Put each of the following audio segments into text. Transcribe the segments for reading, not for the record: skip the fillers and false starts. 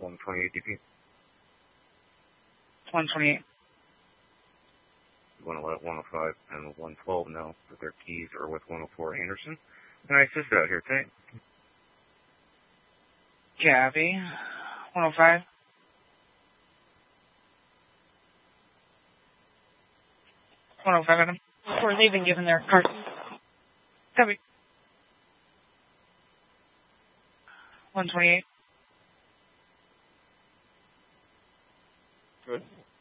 128 DP. 128. You want to let 105 and 112 know that their keys are with 104 Anderson. And I assist out here today. Copy. 105. Adam. Before leaving, given their card. Copy. 128. Good.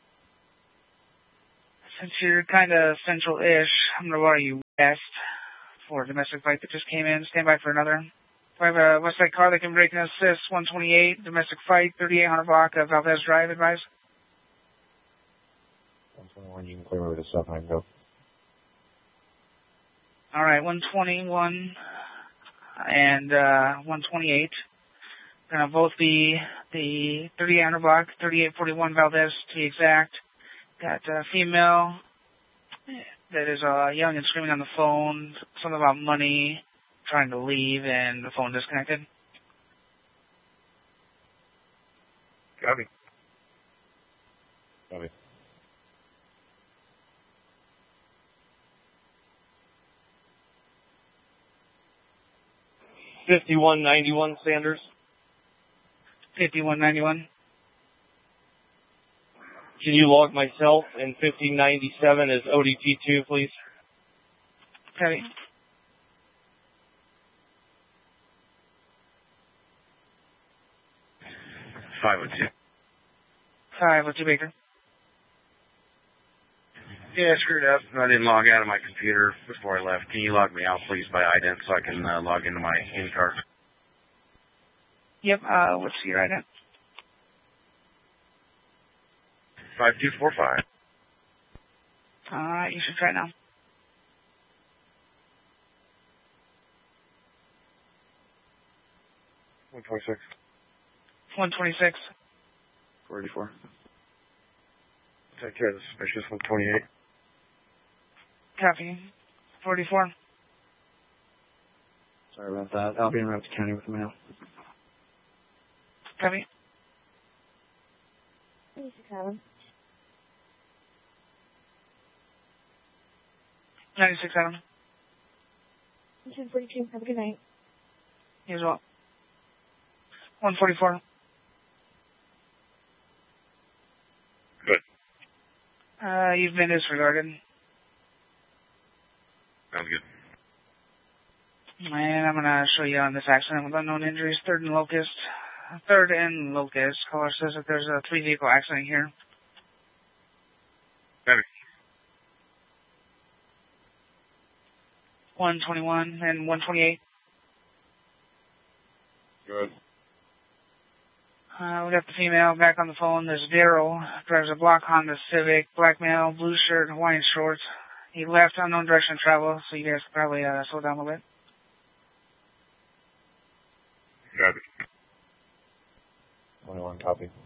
Since you're kind of central-ish, I'm going to wire you west for a domestic fight that just came in. Stand by for another. If I have a west side car that can break and assist, 128, domestic fight, 3800 block of Valdez Drive, advise. 121, you can clear over to stuff and I can go. All right, 121 and 128. Going to both be the 3800 block, 3841 Valdez to be exact. Got a female that is yelling and screaming on the phone, something about money, trying to leave, and the phone disconnected. Copy. Copy. $51.91 Sanders. 5191. Can you log myself and 5097 as ODP2, please? Copy. Five with you. 502 Baker. Yeah, screwed up. I didn't log out of my computer before I left. Can you log me out, please, by ident so I can log into my in-car? Yep, what's your ident? 5245. Alright, you should try now. $126. 126. 484. Take care of the suspicious 128. Copy. 44. Sorry about that. I'll be in Rapid County with the mail. Copy. 96 96 Adam. 1042. Have a good night. You as well. 144. Good. You've been disregarded. Sounds good. And I'm going to show you on this accident with unknown injuries. Third and Locust. Caller says that there's a 3-vehicle accident here. Copy. 121 and 128. Good. We got the female back on the phone. There's Daryl, drives a black Honda Civic, black male, blue shirt, Hawaiian shorts. He left unknown direction of travel, so you guys could probably slow down a little bit. Copy. 21, copy.